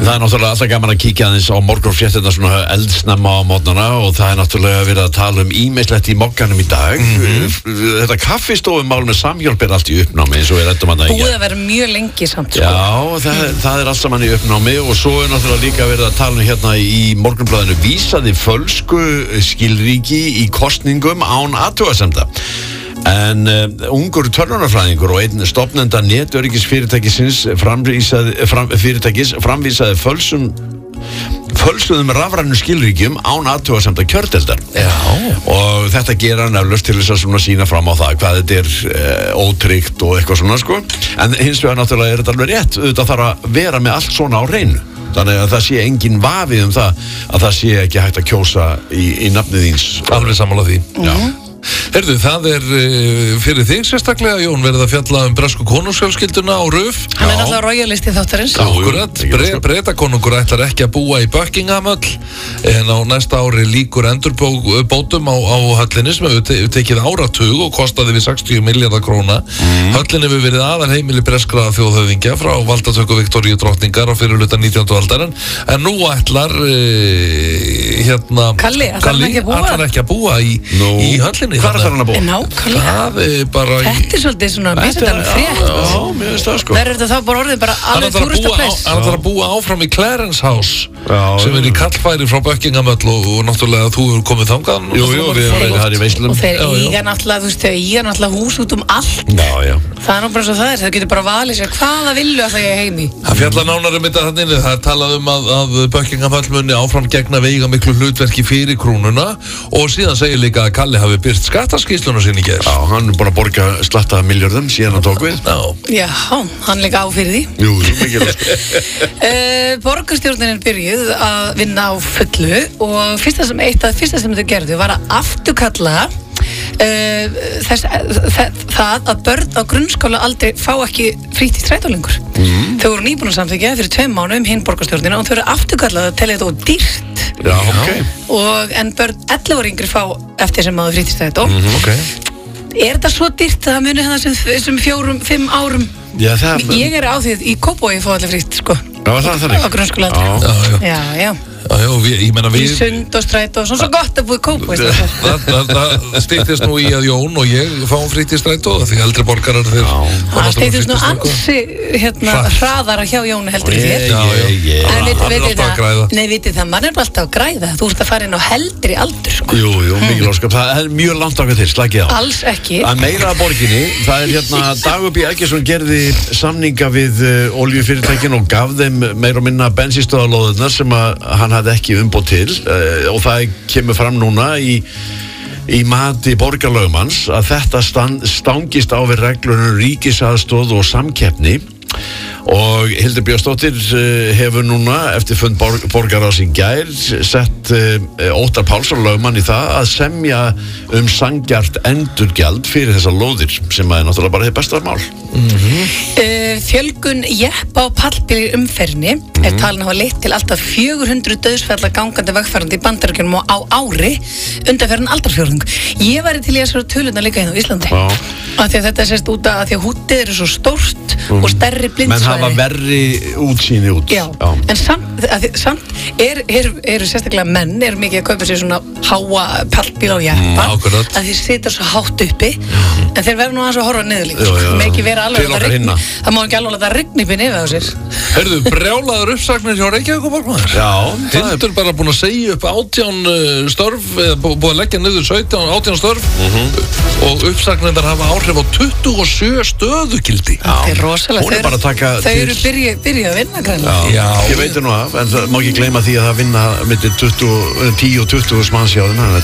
Það náttúrulega alltaf gaman að kíkja aðeins á morgunfréttina svona eldsnemma á mótnana og það náttúrulega verið að tala ímislegt í mokkanum í dag. Þetta kaffistofumál með Samhjálp allt í uppnámi eins og við ræddum að það búið að vera mjög lengi samt sko. Já, það allt saman í uppnámi og svo náttúrulega líka verið að tala hérna í Morgunblaðinu vísaði fölsku skilríki í kosningum án athugasemda. En ungur tölvunarfræðingur og einn stofnenda netöryggisfyrirtækisins framvísaði fölsuðum rafrænum skilríkjum án athugasemda kjördeildar. Já. Og þetta gera hann eflaust til þess að svona sína fram á það hvað þetta ótryggt og eitthvað svona sko. En hins vegar náttúrulega þetta alveg rétt, auðvitað þarf að vera með allt svona á hreinu. Þannig að það sé engin vafi það að það sé ekki hægt að kjósa í nafnið þíns. Alveg sammála því. Já. Heyrðu, það fyrir þig sérstaklega, Jón, verið að fjalla bresku konungsfjölskylduna á RÚV. Hann náttúrulega royalisti þáttarins. Akkurat, Bretakonungur ætlar ekki að búa í Buckingham-höll en á næsta ári líkur endurbótum á höllinni sem hefur tekið áratug og kostaði við 60 milljarða króna. Höllin hefur verið aðalheimili breskra þjóðhöfðingja frá valdatöku Viktoríu drottningar á fyrirhluta 19. aldarinn en nú ætlar Kalli ætlar ekki að búa í höllinni. Hvað hann að búa? Nákvæmlega. Þetta er svolítið svona vísindalegt frétt. Já, mér finnst það sko. Verður þetta þá bara orðið bara alveg túristaplace? Hann ætlar að búa áfram í Clarence House sem í kallfæri frá Buckingham-höll og náttúrulega þú hefur komið þangað. Jú, við hefum verið þar í veislum. Og þeir eiga náttúrulega hús út allt. Já. Það er náttúrulega svo það er. Það getur bara valið sér hvaða villu að það ég heim í. Það fjalla nánar þetta þannig. Það er talað að Buckingham-höll muni áfram gegna veigamiklu hlutverki fyrir krúnuna og síðan segir líka að Kalli hafi birt skattaskýrsluna sinni í gær. Já, hann er búin að borga slatta milljörðum síðan hann tók við. Já, hann líka á fyrir því. Jú, mikilvægt. Borgarstjórnin er byrjuð að vinna á fullu og fyrsta sem þau gerðu var að afturkalla það að börn á grunnskóla aldrei fá ekki frítt í strætó lengur. Þau voru nýbúin að samþykkja fyrir 2 mánuðum hinn borgarstjórnina og þau eru afturkallað að telja þetta og dýrt. Já, ok. En börn 11 ára yngri fá eftir sem áður frítt í strætó. Er þetta svo dýrt að það muni þessum 4-5 árum? Já, ég er á því í Kópavogi fá allir frítt, sko. Já, það er þannig. Á grunnskóla aldrei. Já. Í Sund og strætó og svo gott að búið Kópavogi. Það stýttist nú í að Jón og ég fáum frítt í strætó því eldri borgarar þeir. Það stýttist nú ansi hraðara hjá Jóni heldur í þér. En vitið það, mann er bara alltaf að græða. Þú ert að fara inn á heldri aldur, sko. Jú, mikil óskap. Það er mjög langt okkar til, slakið á. Alls ekki. Að meira að borginni, það er Dagur B. Eggertsson gerði samninga við olíufyrirtækin og gaf þeim meira og minna bensínstöðarlóðirnar sem að hann hafði ekki umboð til og það kemur fram núna í mati borgarlögmanns að þetta stangist á við reglur ríkisaðstoð og samkeppni og Hildur Björnsdóttir hefur núna eftir fund borgarráðs í gær sett Óttar Pálsson lögmann í það að semja sanngjarnt endurgjald fyrir þessar lóðir sem er náttúrulega bara hið besta mál. Fjölgun jeppa og pallbíl í umferðinni er talin að hafa leitt til alltaf 400 dauðsfalla gangandi vegfarandi í Bandaríkjunum og á ári undanferðin aldarfjórðung. Ég væri til í að töluna líka hérna á Íslandi af því að þetta sést út af því að hútið eru svo stórt og stærri blindsvæði. Menn hafa verri útsýni út. Já. En samt eru sérstaklega menn eru mikið að kaupa sér svona háa pallbíl á jeppa að þeir sita svo hátt uppi en þeir verður nú aðeins að horfa niður líka. Það ekki vera alveg að rigna. Það má ekki alveg að rigna upp í nefið á sér. Heyrðu, brjálaður uppsagnir hjá Reykjavíkurborg. Já. Hildur bara búin að segja upp 18 störf, búin að leggja niður 18 störf og uppsagnirnar hafa áhrif á 27 stöðugildi. Þetta er rosalega. Þau eru byrjuð að vinna greinlega. Já, ég veit nú af, en það má ekki gleyma því að það vinna milli 10 og 20 manns hjá þeim.